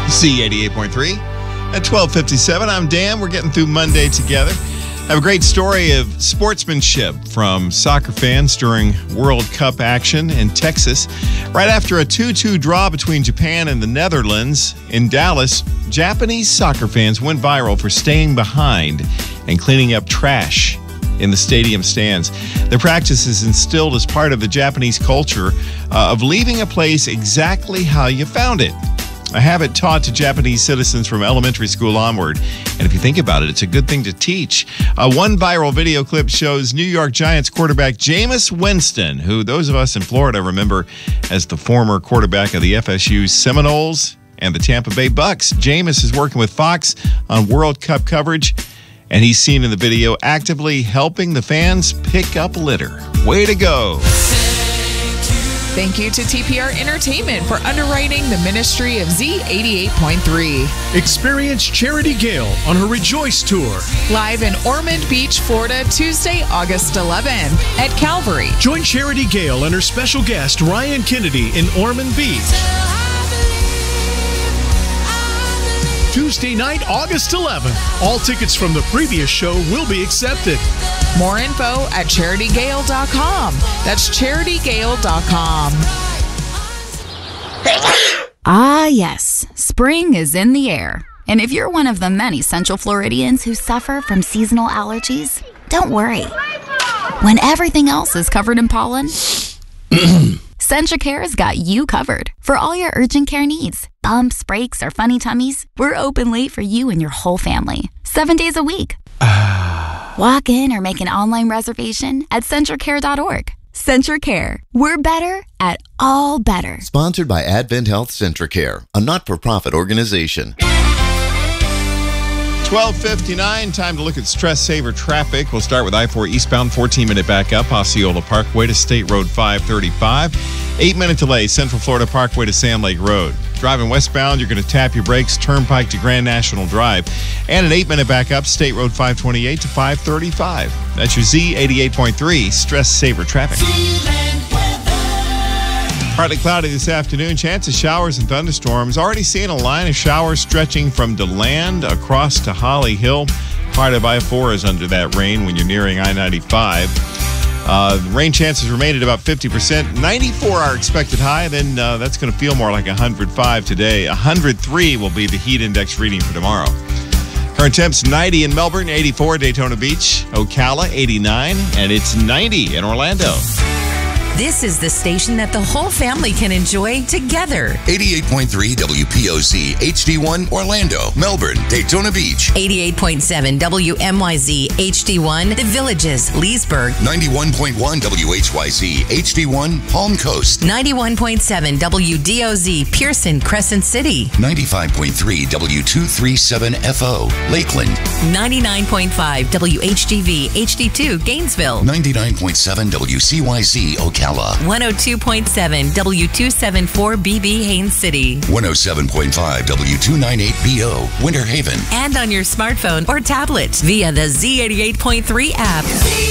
Z88.3 at 12:57. I'm Dan. We're getting through Monday together. I have a great story of sportsmanship from soccer fans during World Cup action in Texas. Right after a 2-2 draw between Japan and the Netherlands in Dallas, Japanese soccer fans went viral for staying behind and cleaning up trash in the stadium stands. Their practice is instilled as part of the Japanese culture of leaving a place exactly how you found it. A habit taught to Japanese citizens from elementary school onward. And if you think about it, it's a good thing to teach. One viral video clip shows New York Giants quarterback Jameis Winston, who those of us in Florida remember as the former quarterback of the FSU Seminoles and the Tampa Bay Bucks. Jameis is working with Fox on World Cup coverage, and he's seen in the video actively helping the fans pick up litter. Way to go. Thank you to TPR Entertainment for underwriting the ministry of Z88.3. Experience Charity Gale on her Rejoice Tour. Live in Ormond Beach, Florida, Tuesday, August 11th at Calvary. Join Charity Gale and her special guest, Ryan Kennedy, in Ormond Beach. Tuesday night, August 11th. All tickets from the previous show will be accepted. More info at CharityGale.com. That's CharityGale.com. Ah, yes. Spring is in the air. And if you're one of the many Central Floridians who suffer from seasonal allergies, don't worry. When everything else is covered in pollen, CentraCare's got you covered for all your urgent care needs. Bumps, breaks, or funny tummies, we're open late for you and your whole family. 7 days a week. Walk in or make an online reservation at CentraCare.org. CentraCare. We're better at all better. Sponsored by Advent Health CentraCare, a not-for-profit organization. 12:59, time to look at stress saver traffic. We'll start with I-4 eastbound, 14-minute backup, Osceola Parkway to State Road 535. 8-minute delay, Central Florida Parkway to Sand Lake Road. Driving westbound, you're going to tap your brakes, Turnpike to Grand National Drive. And an 8-minute backup, State Road 528 to 535. That's your Z88.3 stress saver traffic. Partly cloudy this afternoon. Chance of showers and thunderstorms. Already seeing a line of showers stretching from DeLand across to Holly Hill. Part of I-4 is under that rain when you're nearing I-95. Rain chances remain at about 50%. 94 are expected high. Then that's going to feel more like 105 today. 103 will be the heat index reading for tomorrow. Current temps 90 in Melbourne, 84 Daytona Beach, Ocala 89, and it's 90 in Orlando. This is the station that the whole family can enjoy together. 88.3 WPOZ HD1 Orlando, Melbourne, Daytona Beach. 88.7 WMYZ HD1 The Villages, Leesburg. 91.1 WHYZ HD1 Palm Coast. 91.7 WDOZ Pearson, Crescent City. 95.3 W237FO Lakeland. 99.5 WHGV HD2 Gainesville. 99.7 WCYZ Ocala. 102.7 W274BB Haines City. 107.5 W298BO Winter Haven. And on your smartphone or tablet via the Z88.3 app.